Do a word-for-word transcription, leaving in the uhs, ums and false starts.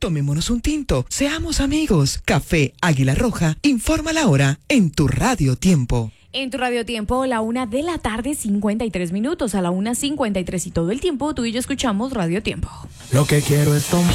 Tomémonos un tinto, seamos amigos. Café Águila Roja, informa la hora en tu Radio Tiempo. En tu Radio Tiempo, la una de la tarde, cincuenta y tres minutos, a la una cincuenta y tres y todo el tiempo tú y yo escuchamos Radio Tiempo. Lo que quiero es tomar.